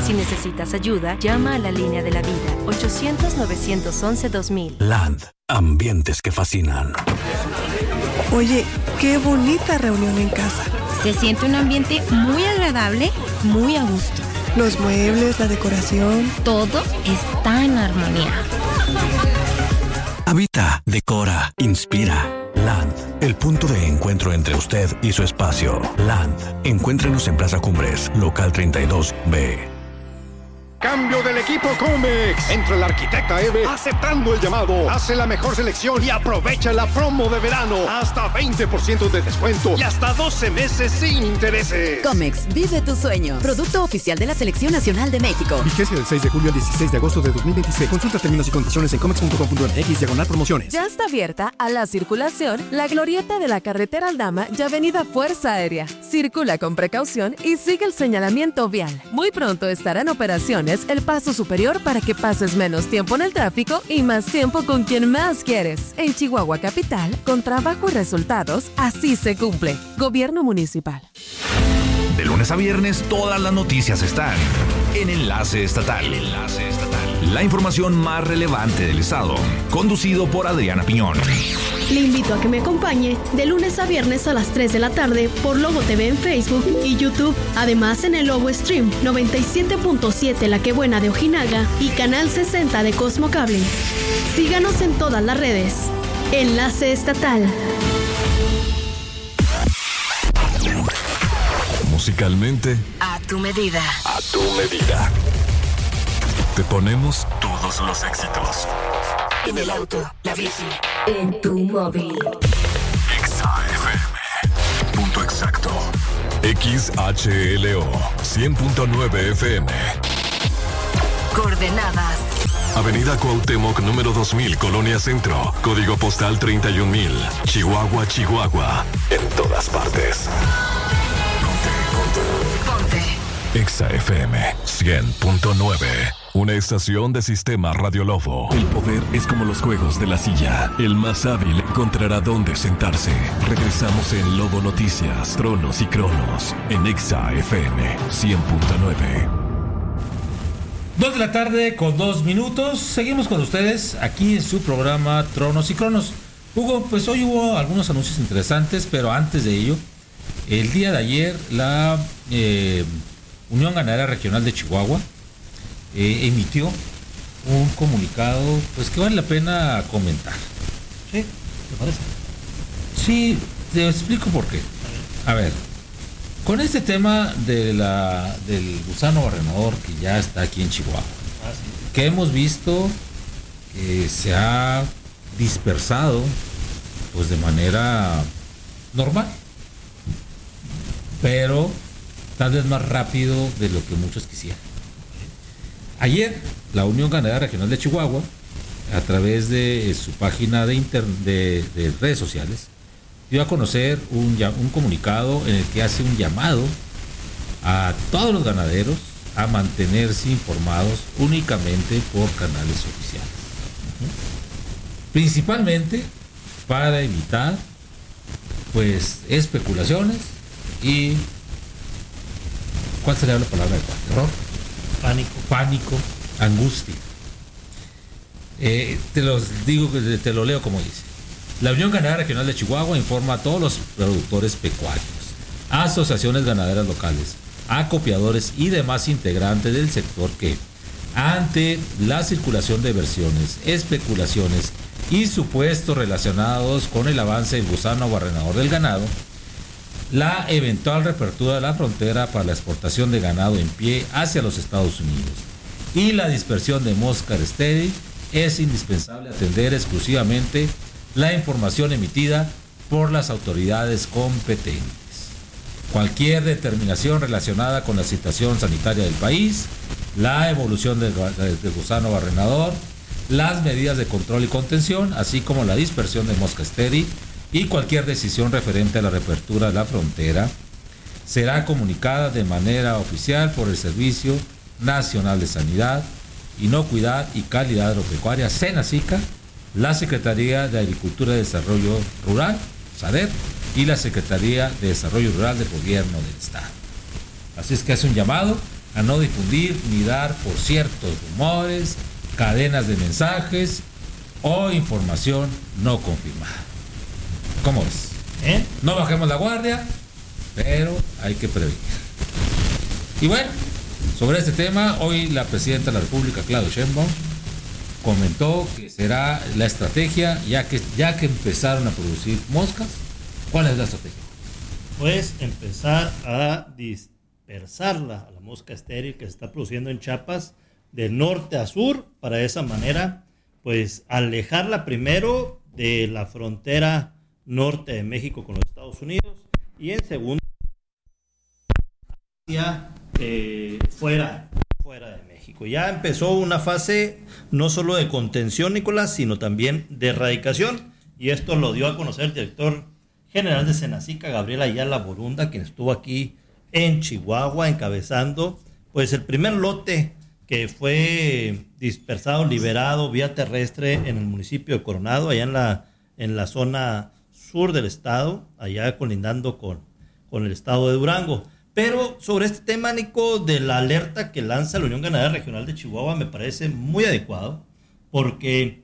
Si necesitas ayuda, llama a la línea de la vida, 800-911-2000. Land, ambientes que fascinan. Oye, qué bonita reunión en casa. Se siente un ambiente muy agradable, muy a gusto. Los muebles, la decoración. Todo está en armonía. Habita, decora, inspira. Land, el punto de encuentro entre usted y su espacio. Land, encuéntrenos en Plaza Cumbres, local 32B. Cambio del equipo Comex. Entra la arquitecta Eve aceptando el llamado. Hace la mejor selección y aprovecha la promo de verano. Hasta 20% de descuento y hasta 12 meses sin intereses. Comex, vive tu sueño. Producto oficial de la Selección Nacional de México. Vigencia del 6 de julio al 16 de agosto de 2026. Consulta términos y condiciones en comex.com.mx/promociones. Ya está abierta a la circulación la glorieta de la carretera Aldama y Avenida Fuerza Aérea. Circula con precaución y sigue el señalamiento vial. Muy pronto estará en operación el paso superior para que pases menos tiempo en el tráfico y más tiempo con quien más quieres. En Chihuahua Capital, con trabajo y resultados, así se cumple. Gobierno Municipal. De lunes a viernes, todas las noticias están en Enlace Estatal. La información más relevante del estado, conducido por Adriana Piñón. Le invito a que me acompañe de lunes a viernes a las 3 de la tarde por Lobo TV en Facebook y YouTube. Además en el Lobo Stream 97.7 La Que Buena de Ojinaga y Canal 60 de Cosmo Cable. Síganos en todas las redes. Enlace Estatal. Musicalmente, A tu medida. a tu medida. Te ponemos todos los éxitos. En el auto, la bici, en tu móvil. XAFM. Punto exacto. XHLO 100.9 FM. Coordenadas. Avenida Cuauhtémoc número 2000, Colonia Centro. Código postal 31000. Chihuahua, Chihuahua. En todas partes. Ponte. XAFM 100.9. Una estación de Sistema Radio Lobo. El poder es como los juegos de la silla. El más hábil encontrará dónde sentarse. Regresamos en Lobo Noticias, Tronos y Cronos. En XAFM 100.9. 2 de la tarde con 2 minutos. Seguimos con ustedes aquí en su programa Tronos y Cronos. Hugo, pues hoy hubo algunos anuncios interesantes, pero antes de ello, el día de ayer la Unión Ganadera Regional de Chihuahua emitió un comunicado pues que vale la pena comentar. ¿Sí? ¿Te parece? Sí, te explico por qué. A ver, con este tema del gusano barrenador que ya está aquí en Chihuahua, que hemos visto que se ha dispersado pues de manera normal, pero tal vez más rápido de lo que muchos quisieran. Ayer, la Unión Ganadera Regional de Chihuahua, a través de su página de redes sociales, dio a conocer un comunicado en el que hace un llamado a todos los ganaderos a mantenerse informados únicamente por canales oficiales. Principalmente para evitar pues especulaciones y ¿cuál sería la palabra? Terror, pánico, angustia. Te lo leo como dice. La Unión Ganadera Regional de Chihuahua informa a todos los productores pecuarios, a asociaciones ganaderas locales, a acopiadores y demás integrantes del sector que, ante la circulación de versiones, especulaciones y supuestos relacionados con el avance del gusano barrenador del ganado, la eventual reapertura de la frontera para la exportación de ganado en pie hacia los Estados Unidos y la dispersión de mosca estéril, es indispensable atender exclusivamente la información emitida por las autoridades competentes. Cualquier determinación relacionada con la situación sanitaria del país, la evolución del gusano barrenador, las medidas de control y contención, así como la dispersión de mosca estéril y cualquier decisión referente a la reapertura de la frontera, será comunicada de manera oficial por el Servicio Nacional de Sanidad, Inocuidad y Calidad Agropecuaria, SENASICA, la Secretaría de Agricultura y Desarrollo Rural, SADER, y la Secretaría de Desarrollo Rural del Gobierno del Estado. Así es que hace un llamado a no difundir ni dar por ciertos rumores, cadenas de mensajes o información no confirmada. ¿Cómo ves? No bajemos la guardia, pero hay que prevenir. Y bueno, sobre este tema, hoy la presidenta de la República, Claudia Sheinbaum, comentó que será la estrategia, ya que empezaron a producir moscas. ¿Cuál es la estrategia? Pues empezar a dispersarla, a la mosca estéril que se está produciendo en Chiapas, de norte a sur, para de esa manera, pues alejarla primero de la frontera norte de México con los Estados Unidos, y en segundo, hacia fuera de México. Ya empezó una fase no solo de contención, Nicolás, sino también de erradicación, y esto lo dio a conocer el director general de Senacica, Gabriel Ayala Borunda, quien estuvo aquí en Chihuahua encabezando pues el primer lote que fue dispersado, liberado vía terrestre en el municipio de Coronado, allá en la zona sur del estado, allá colindando con el estado de Durango. Pero sobre este tema, Nico, de la alerta que lanza la Unión Ganadera Regional de Chihuahua, me parece muy adecuado, porque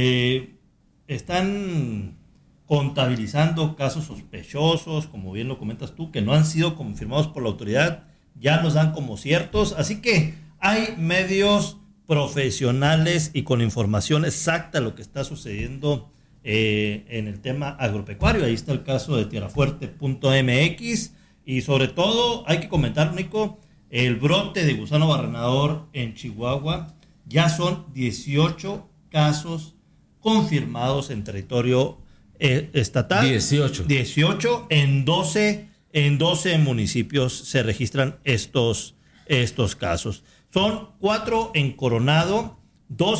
están contabilizando casos sospechosos, como bien lo comentas tú, que no han sido confirmados por la autoridad, ya los dan como ciertos, así que hay medios profesionales y con información exacta de lo que está sucediendo en el tema agropecuario. Ahí está el caso de tierrafuerte.mx, y sobre todo hay que comentar, Nico, el brote de gusano barrenador en Chihuahua. Ya son 18 casos confirmados en territorio estatal. 18 en 12 municipios se registran estos casos. Son 4 en Coronado, 2